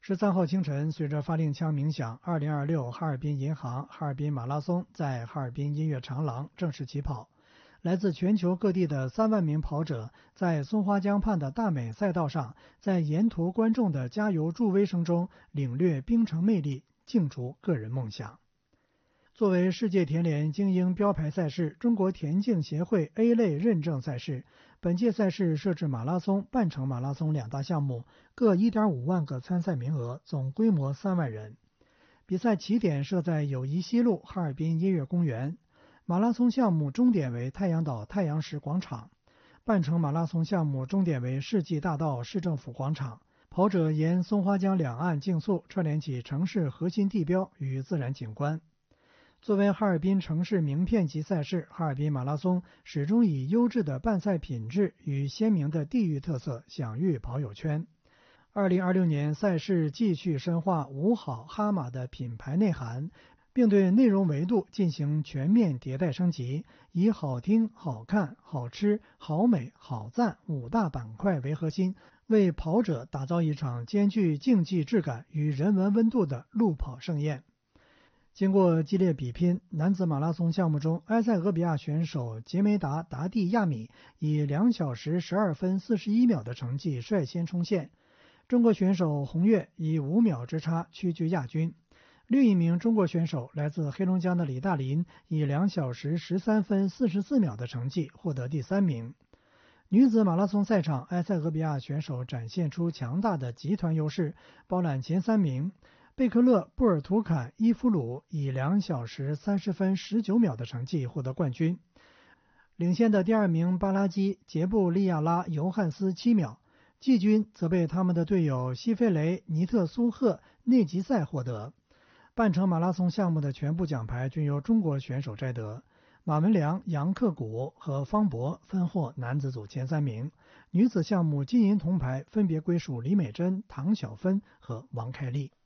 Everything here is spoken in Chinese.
13号清晨，随着发令枪鸣响，2026哈尔滨银行哈尔滨马拉松在哈尔滨音乐长廊正式起跑。来自全球各地的3万名跑者，在松花江畔的大美赛道上，在沿途观众的加油助威声中，领略冰城魅力，竞逐个人梦想。作为世界田联精英标牌赛事，中国田径协会 A 类认证赛事，本届赛事设置马拉松、半程马拉松2大项目，各 1.5 万个参赛名额，总规模3万人。比赛起点设在友谊西路哈尔滨音乐公园，马拉松项目终点为太阳岛太阳石广场，半程马拉松项目终点为世纪大道市政府广场。跑者沿松花江两岸竞速，串联起城市核心地标与自然景观。作为哈尔滨城市名片级赛事，哈尔滨马拉松始终以优质的办赛品质与鲜明的地域特色享誉跑友圈。2026年赛事继续深化五好哈马的品牌内涵，并对内容维度进行全面迭代升级，以好听、好看、好吃、好美、好赞5大板块为核心，为跑者打造一场兼具竞技质感与人文温度的路跑盛宴。经过激烈比拼，男子马拉松项目中，埃塞俄比亚选手杰梅达·达蒂亚米以2小时12分41秒的成绩率先冲线，中国选手洪越以5秒之差屈居亚军。另一名中国选手来自黑龙江的李大林以2小时13分44秒的成绩获得第3名。女子马拉松赛场，埃塞俄比亚选手展现出强大的集团优势，包揽前3名。贝克勒·布尔图坎·伊夫鲁以2小时30分19秒的成绩获得冠军，领先的第2名巴拉基·杰布利亚拉·尤汉斯7秒，季军则被他们的队友西菲雷·尼特苏赫内吉赛获得。半程马拉松项目的全部奖牌均由中国选手摘得，马文良、杨克谷和方博分获男子组前3名，女子项目金银铜牌分别归属李美珍、唐晓芬和王开丽。